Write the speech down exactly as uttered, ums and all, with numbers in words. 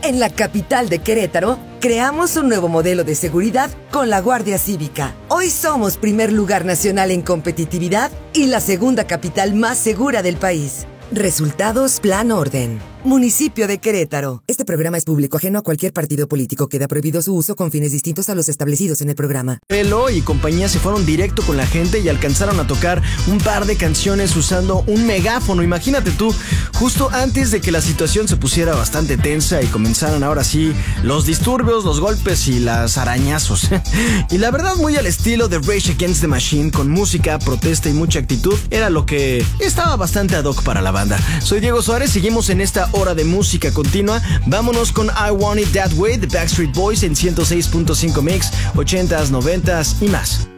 En la capital de Querétaro, creamos un nuevo modelo de seguridad con la Guardia Cívica. Hoy somos primer lugar nacional en competitividad y la segunda capital más segura del país. Resultados Plan Orden. Municipio de Querétaro. Este programa es público, ajeno a cualquier partido político. Queda prohibido su uso con fines distintos a los establecidos en el programa. Pelo y compañía se fueron directo con la gente y alcanzaron a tocar un par de canciones usando un megáfono. Imagínate tú, justo antes de que la situación se pusiera bastante tensa y comenzaran ahora sí los disturbios, los golpes y las arañazos. Y la verdad, muy al estilo de Rage Against the Machine, con música, protesta y mucha actitud, era lo que estaba bastante ad hoc para la banda. Soy Diego Suárez, seguimos en esta hora de música continua. Vámonos con I Want It That Way de Backstreet Boys en ciento seis punto cinco Mix, ochentas, noventas y más.